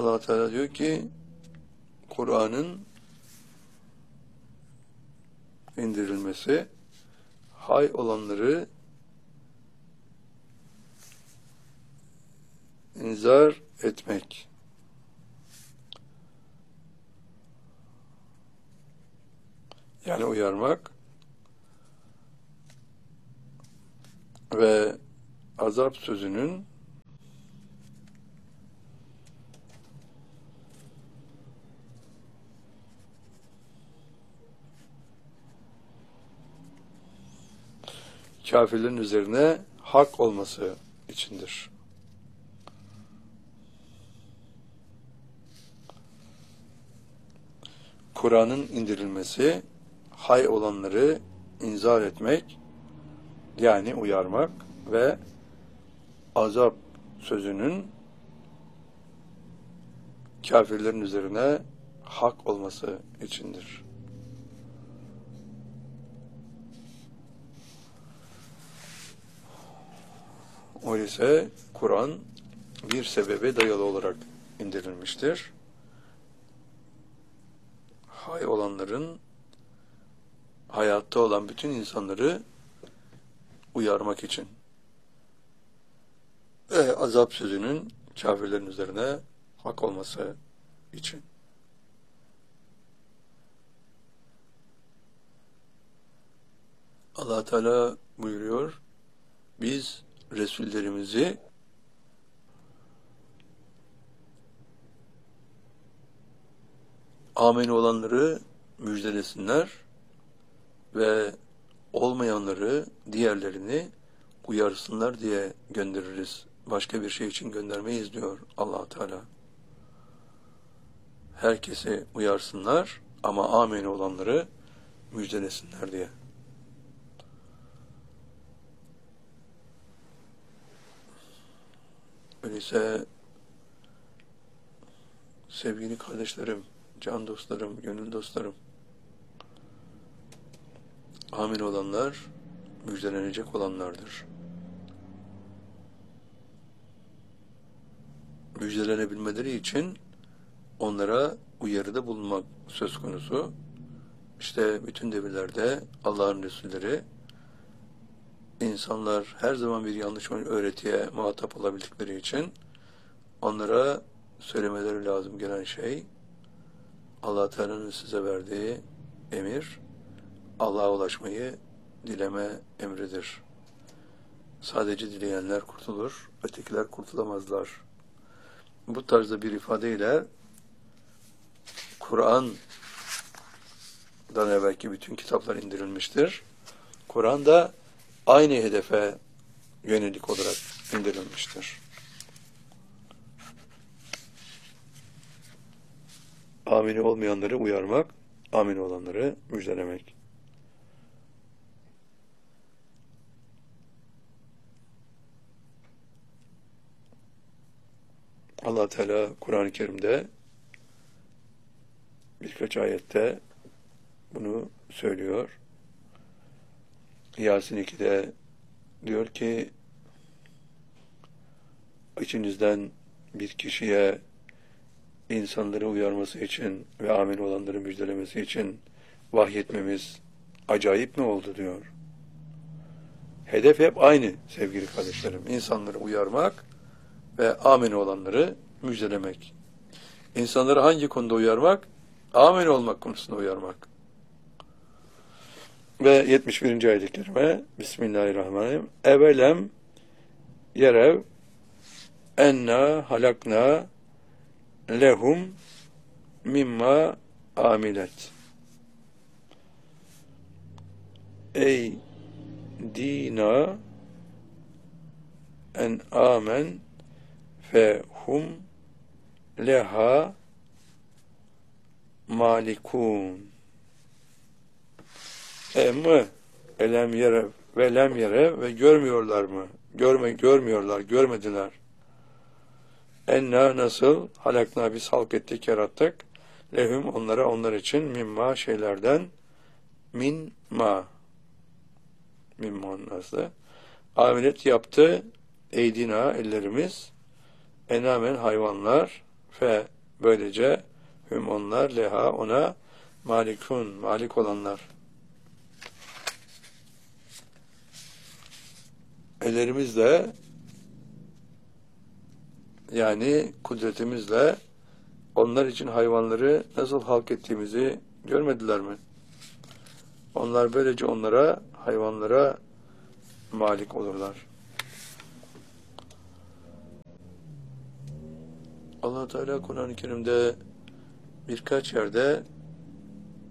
Allah Teala diyor ki Kur'an'ın indirilmesi hay olanları inzar etmek, yani uyarmak ve azap sözünün kafirlerin üzerine hak olması içindir. Kur'an'ın indirilmesi hay olanları inzar etmek, yani uyarmak ve azap sözünün kafirlerin üzerine hak olması içindir. Öyleyse Kur'an bir sebebe dayalı olarak indirilmiştir. Hay olanların, hayatta olan bütün insanları uyarmak için ve azap sözünün kafirlerin üzerine hak olması için. Allah Teala buyuruyor, biz Resullerimizi amin olanları müjdelesinler ve olmayanları, diğerlerini uyarsınlar diye göndeririz. Başka bir şey için göndermeyiz diyor Allah Teala. Herkesi uyarsınlar ama amin olanları müjdelesinler diye. Öyleyse sevgili kardeşlerim, can dostlarım, gönül dostlarım, amin olanlar müjdelenecek olanlardır. Müjdelenebilmeleri için onlara uyarıda bulunmak söz konusu. İşte bütün devirlerde Allah'ın Resulleri, insanlar her zaman bir yanlış öğretiye muhatap olabildikleri için onlara söylemeleri lazım gelen şey, Allah Teala'nın size verdiği emir, Allah'a ulaşmayı dileme emridir. Sadece dileyenler kurtulur, ötekiler kurtulamazlar. Bu tarzda bir ifadeyle Kur'an'dan evvelki bütün kitaplar indirilmiştir. Kur'an da aynı hedefe yönelik olarak indirilmiştir. Amini olmayanları uyarmak, amin olanları müjdelemek. Allah Teala Kur'an-ı Kerim'de birkaç ayette bunu söylüyor. Yasin 2'de diyor ki, içinizden bir kişiye insanları uyarması için ve amin olanları müjdelemesi için vahyetmemiz acayip mi oldu diyor. Hedef hep aynı sevgili kardeşlerim. İnsanları uyarmak ve amin olanları müjdelemek. İnsanları hangi konuda uyarmak? Amin olmak konusunda uyarmak. Ve 71. ayet-i kerime Bismillahirrahmanirrahim. Evelem yerev enna halakna lehum mimma amilet. Ey dina en amen fehum leha malikun. Elem yere ve lem yere ve görmüyorlar mı? Görmüyorlar, görmediler. Enna nasıl halakna biz halk ettik, yarattık. Lehum onlara, onlar için mimma şeylerden minma nasıl? Amilet yaptı eydina ellerimiz enamen hayvanlar fe Böylece hüm onlar leha ona malikun malik olanlar. Ellerimizle yani kudretimizle onlar için hayvanları nasıl halk ettiğimizi görmediler mi? Onlar böylece onlara, hayvanlara malik olurlar. Allah Teala Kur'an-ı Kerim'de birkaç yerde